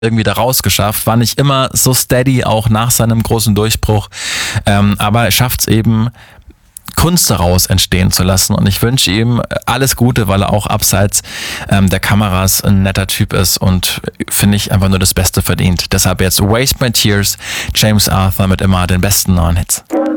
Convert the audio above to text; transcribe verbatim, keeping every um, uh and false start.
irgendwie da rausgeschafft, war nicht immer so steady, auch nach seinem großen Durchbruch, ähm, aber er schafft es eben, Kunst daraus entstehen zu lassen, und ich wünsche ihm alles Gute, weil er auch abseits ähm, der Kameras ein netter Typ ist und finde ich einfach nur das Beste verdient. Deshalb jetzt Waste My Tears, James Arthur mit immer den besten neuen Hits.